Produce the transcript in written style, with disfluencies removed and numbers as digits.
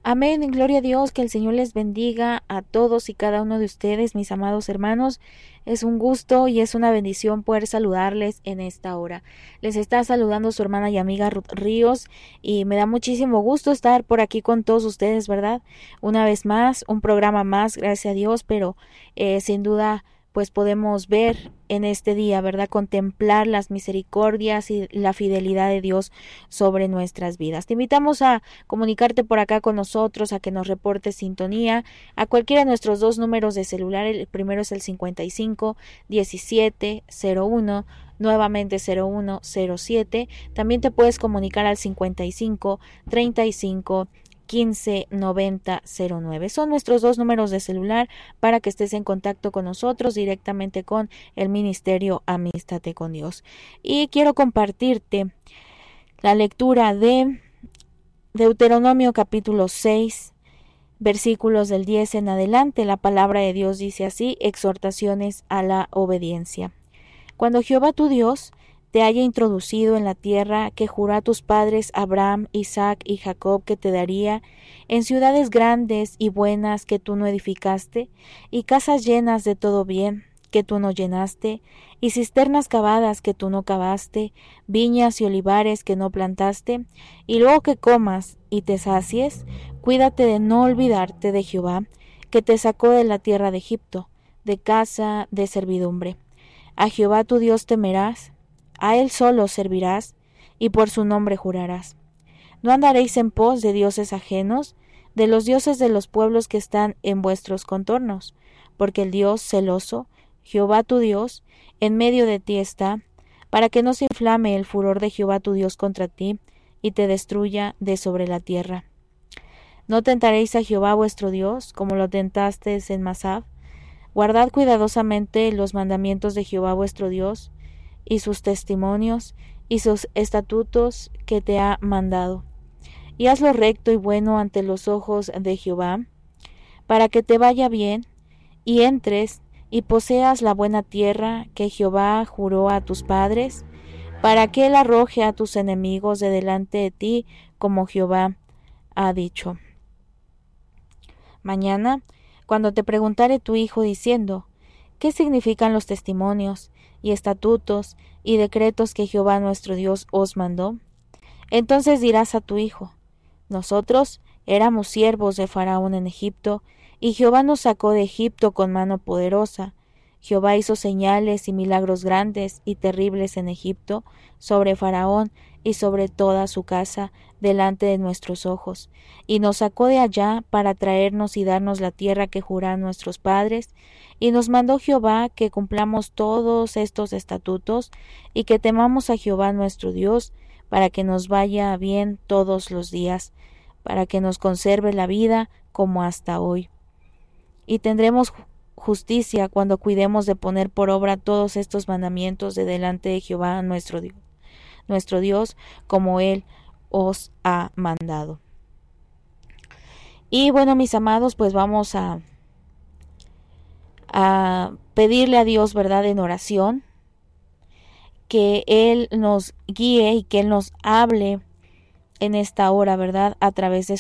Amén, en gloria a Dios, que el Señor les bendiga a todos y cada uno de ustedes, mis amados hermanos. Es un gusto y es una bendición poder saludarles en esta hora. Les está saludando su hermana y amiga Ruth Ríos y me da muchísimo gusto estar por aquí con todos ustedes, ¿verdad? Una vez más, un programa más, gracias a Dios, pero sin duda pues podemos ver en este día, ¿verdad? Contemplar las misericordias y la fidelidad de Dios sobre nuestras vidas. Te invitamos a comunicarte por acá con nosotros, a que nos reportes sintonía a cualquiera de nuestros dos números de celular. El primero es el 55 17 01, nuevamente 0107. También te puedes comunicar al 55 35 15 90 09. Son nuestros dos números de celular para que estés en contacto con nosotros directamente con el Ministerio Amístate con Dios. Y quiero compartirte la lectura de Deuteronomio capítulo 6, versículos del 10 en adelante. La palabra de Dios dice así: exhortaciones a la obediencia. Cuando Jehová tu Dios te haya introducido en la tierra que juró a tus padres Abraham, Isaac y Jacob que te daría, en ciudades grandes y buenas que tú no edificaste, y casas llenas de todo bien que tú no llenaste, y cisternas cavadas que tú no cavaste, viñas y olivares que no plantaste, y luego que comas y te sacies, cuídate de no olvidarte de Jehová, que te sacó de la tierra de Egipto, de casa de servidumbre. A Jehová tu Dios temerás, a él solo servirás, y por su nombre jurarás. No andaréis en pos de dioses ajenos, de los dioses de los pueblos que están en vuestros contornos, porque el Dios celoso, Jehová tu Dios, en medio de ti está, para que no se inflame el furor de Jehová tu Dios contra ti, y te destruya de sobre la tierra. No tentaréis a Jehová vuestro Dios, como lo tentasteis en Masab. Guardad cuidadosamente los mandamientos de Jehová vuestro Dios, y sus testimonios, y sus estatutos que te ha mandado. Y haz lo recto y bueno ante los ojos de Jehová, para que te vaya bien, y entres y poseas la buena tierra que Jehová juró a tus padres, para que él arroje a tus enemigos de delante de ti, como Jehová ha dicho. Mañana, cuando te preguntare tu hijo diciendo: ¿qué significan los testimonios y estatutos y decretos que Jehová nuestro Dios os mandó? Entonces dirás a tu hijo: nosotros éramos siervos de Faraón en Egipto, y Jehová nos sacó de Egipto con mano poderosa. Jehová hizo señales y milagros grandes y terribles en Egipto, sobre Faraón y sobre toda su casa, delante de nuestros ojos. Y nos sacó de allá para traernos y darnos la tierra que juró a nuestros padres. Y nos mandó Jehová que cumplamos todos estos estatutos, y que temamos a Jehová nuestro Dios, para que nos vaya bien todos los días, para que nos conserve la vida como hasta hoy. Y tendremos justicia cuando cuidemos de poner por obra todos estos mandamientos de delante de Jehová nuestro Dios, como Él os ha mandado. Y bueno, mis amados, pues vamos a pedirle a Dios, ¿verdad?, en oración, que Él nos guíe y que Él nos hable en esta hora, ¿verdad?, a través de